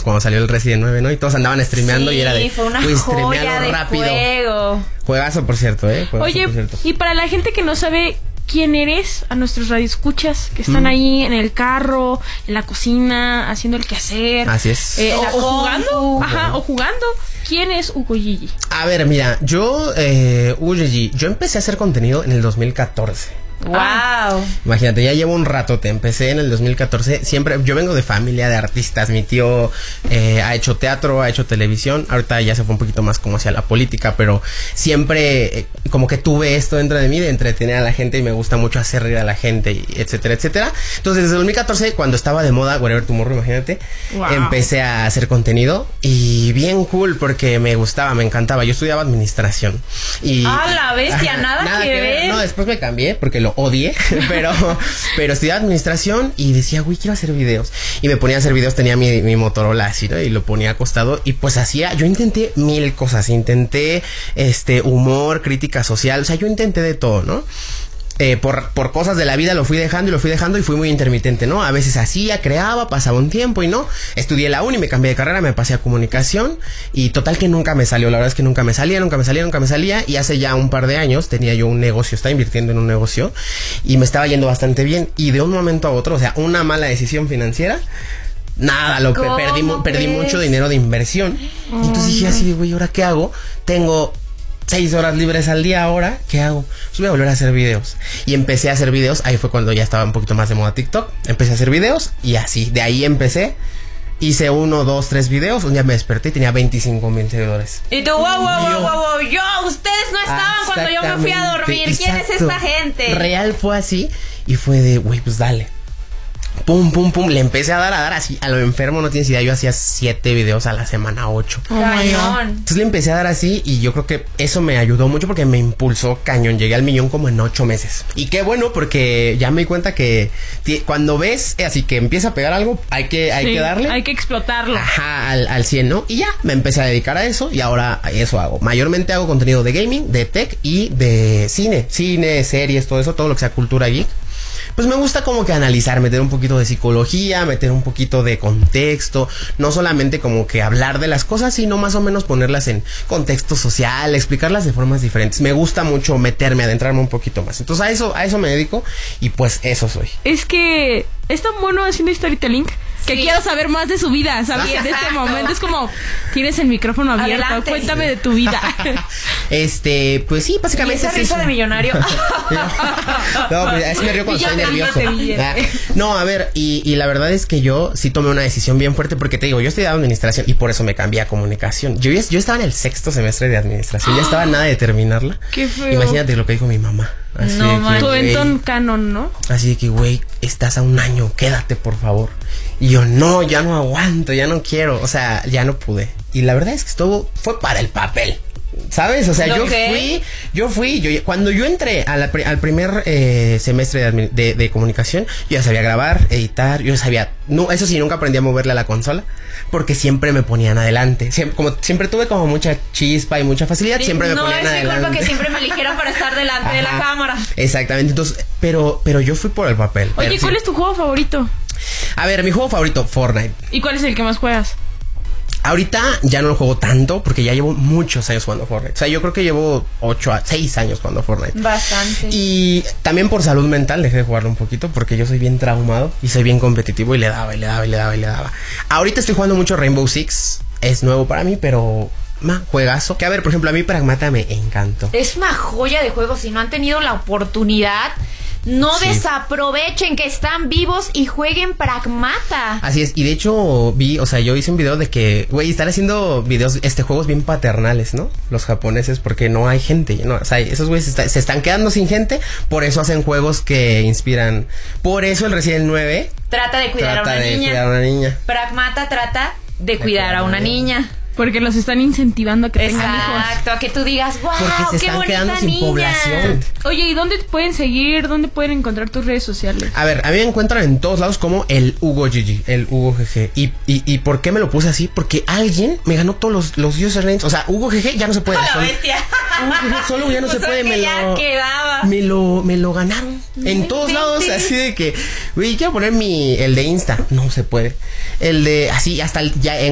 cuando salió el Resident 9, ¿no? Y todos andaban streameando y era de... fue una joya de rápido. Juego. Juegazo, por cierto, Oye, por cierto. Y para la gente que no sabe quién eres, a nuestros radioescuchas que están ahí en el carro, en la cocina, haciendo el quehacer. Así es. O jugando. Ajá, o jugando. ¿Quién es Hugo Gigi? A ver, mira, yo, Hugo Gigi, yo empecé a hacer contenido en el 2014. Wow. Imagínate, ya llevo un rato, te empecé en el 2014. Siempre, yo vengo de familia de artistas. Mi tío ha hecho teatro, ha hecho televisión. Ahorita ya se fue un poquito más como hacia la política, pero siempre como que tuve esto dentro de mí de entretener a la gente y me gusta mucho hacer reír a la gente, y etcétera, etcétera. Entonces, desde el 2014, cuando estaba de moda Whatever Tomorrow, imagínate, empecé a hacer contenido y bien cool porque me gustaba, me encantaba. Yo estudiaba administración y... ¡Ah, la bestia! Nada que ver. No, después me cambié porque lo odié, pero estudiaba administración y decía, güey, quiero hacer videos. Y me ponía a hacer videos, tenía mi Motorola así, ¿no? Y lo ponía acostado y pues yo intenté mil cosas, intenté humor, crítica social, o sea, yo intenté de todo, ¿no? Por cosas de la vida lo fui dejando y fui muy intermitente, ¿no? A veces hacía, creaba, pasaba un tiempo y no. Estudié la uni, me cambié de carrera, me pasé a comunicación y total que nunca me salió. La verdad es que nunca me salía y hace ya un par de años tenía yo un negocio, estaba invirtiendo en un negocio y me estaba yendo bastante bien y de un momento a otro, o sea, una mala decisión financiera, nada, perdí mucho dinero de inversión. Entonces dije así, güey, ¿ahora qué hago? Tengo 6 horas libres al día ahora, ¿qué hago? Pues voy a volver a hacer videos. Y empecé a hacer videos, ahí fue cuando ya estaba un poquito más de moda TikTok. Empecé a hacer videos y así, de ahí empecé. Hice 1, 2, 3 videos. Un día me desperté y tenía 25,000 seguidores. Y tú, wow, ustedes no estaban cuando yo me fui a dormir. ¿Quién es esta gente? Real fue así y fue de, güey, pues dale. Pum, pum, pum, le empecé a dar así, a lo enfermo, no tienes idea, yo hacía 7 videos a la semana, 8. Cañón. Entonces le empecé a dar así y yo creo que eso me ayudó mucho porque me impulsó cañón, llegué al 1,000,000 como en 8 meses. Y qué bueno porque ya me di cuenta que cuando ves así que empieza a pegar algo, hay que darle. Hay que explotarlo. Ajá, al 100, ¿no? Y ya, me empecé a dedicar a eso y ahora eso hago. Mayormente hago contenido de gaming, de tech y de cine, series, todo eso, todo lo que sea cultura geek. Pues me gusta como que analizar, meter un poquito de psicología, meter un poquito de contexto, no solamente como que hablar de las cosas, sino más o menos ponerlas en contexto social, explicarlas de formas diferentes. Me gusta mucho adentrarme un poquito más. Entonces a eso me dedico y pues eso soy. Es que es tan bueno haciendo storytelling que quiero saber más de su vida, ¿sabes? Sí, en este momento es como, tienes el micrófono abierto, adelante. Cuéntame de tu vida. Pues sí, básicamente. ¿Y esa risa de millonario? No, pues es me río cuando estoy nervioso. No, a ver, y la verdad es que yo sí tomé una decisión bien fuerte porque te digo, yo estudiaba administración y por eso me cambié a comunicación. Yo estaba en el 6º semestre de administración, ya estaba nada de terminarla. Qué feo. Imagínate lo que dijo mi mamá. Así No, de que, Tu Enton Canon, ¿no? Así de que, güey, estás a un año, quédate, por favor. Y yo, no, ya no aguanto, ya no quiero, o sea, ya no pude. Y la verdad es que todo fue para el papel, ¿sabes? O sea, cuando yo entré al primer semestre de comunicación, yo ya sabía grabar, editar, eso sí, nunca aprendí a moverle a la consola, porque siempre me ponían adelante. Siempre tuve como mucha chispa y mucha facilidad, siempre me ponían adelante. No es mi culpa que siempre me eligieron para estar delante de la cámara. Exactamente, entonces, pero yo fui por el papel. Oye, ¿cuál es tu juego favorito? A ver, mi juego favorito, Fortnite. ¿Y cuál es el que más juegas? Ahorita ya no lo juego tanto porque ya llevo muchos años jugando Fortnite. O sea, yo creo que llevo 6 años jugando Fortnite. Bastante. Y también por salud mental dejé de jugarlo un poquito porque yo soy bien traumado y soy bien competitivo y le daba. Ahorita estoy jugando mucho Rainbow Six. Es nuevo para mí, pero... juegazo. Que a ver, por ejemplo, a mí Pragmata me encantó. Es una joya de juego. Si no han tenido la oportunidad, no desaprovechen que están vivos y jueguen Pragmata. Así es, y de hecho yo hice un video de que, güey, están haciendo videos, juegos bien paternales, ¿no? Los japoneses, porque no hay gente, ¿no? O sea, esos güeyes se están quedando sin gente, por eso hacen juegos que inspiran. Por eso el Resident 9 trata de cuidar a una niña. Pragmata trata de cuidar a una niña. Porque los están incentivando a que tengan hijos. Exacto, a que tú digas, wow, porque se qué están bonita quedando sin niña. población. Oye, ¿y dónde te pueden seguir? ¿Dónde pueden encontrar tus redes sociales? A ver, a mí me encuentran en todos lados como el Hugo Gigi, el Hugo GG. ¿Y por qué me lo puse así? Porque alguien me ganó todos los usernames. O sea, Hugo GG ya no se puede. ¡A la bestia! Solo ya no se puede, me lo ganaron en todos lados, así de que, güey, quiero poner el de Insta, no se puede. El de así hasta ya